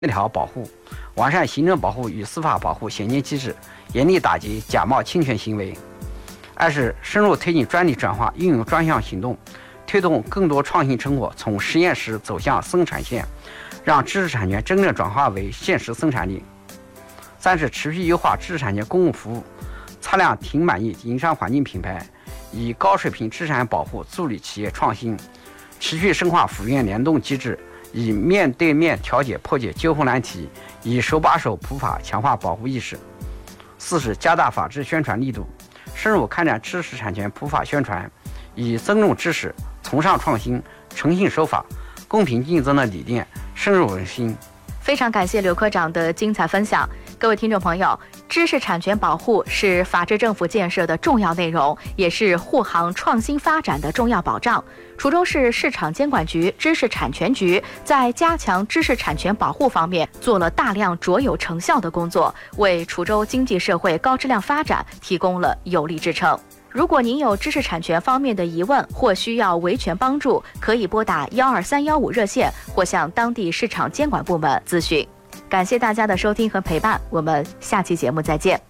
条保护，完善行政保护与司法保护衔接机制，严厉打击假冒侵权行为。二是深入推进专利转化，运用专项行动，推动更多创新成果从实验室走向生产线，让知识产权真正转化为现实生产力。三是持续优化知识产权公共服务，擦亮挺满意营商环境品牌，以高水平知识产权保护助力企业创新，持续深化府院联动机制，以面对面调解破解纠纷难题，以手把手普法强化保护意识。四是加大法治宣传力度，深入开展知识产权普法宣传，以尊重知识、崇尚创新、诚信守法、公平竞争的理念深入人心。 非常感谢刘科长的精彩分享。各位听众朋友，知识产权保护是法治政府建设的重要内容，也是护航创新发展的重要保障。滁州市市场监管局知识产权局在加强知识产权保护方面做了大量卓有成效的工作，为滁州经济社会高质量发展提供了有力支撑。如果您有知识产权方面的疑问或需要维权帮助，可以拨打12315热线或向当地市场监管部门咨询。感谢大家的收听和陪伴，我们下期节目再见。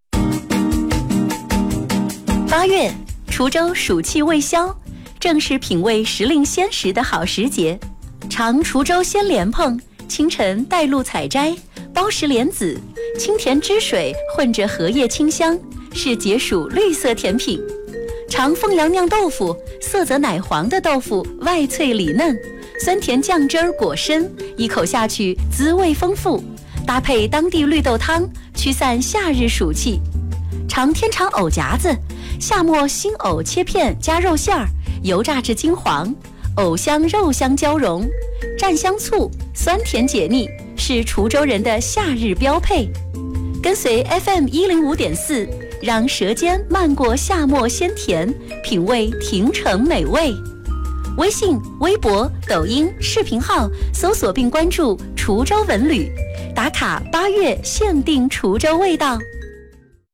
8月，滁州暑气未消，正是品味时令鲜食的好时节。尝滁州鲜莲蓬，清晨带露采摘，包实莲子，清甜汁水混着荷叶清香，是解暑绿色甜品。尝凤阳酿豆腐，色泽奶黄的豆腐外脆里嫩，酸甜酱汁儿果深，一口下去滋味丰富，搭配当地绿豆汤，驱散夏日暑气。尝天长藕夹子，夏末新藕切片加肉馅儿，油炸至金黄，藕香肉香交融，蘸香醋，酸甜解腻，是滁州人的夏日标配。跟随 FM105.4，让舌尖漫过夏末鲜甜，品味亭城美味。微信、微博、抖音视频号搜索并关注滁州文旅，打卡8月限定滁州味道。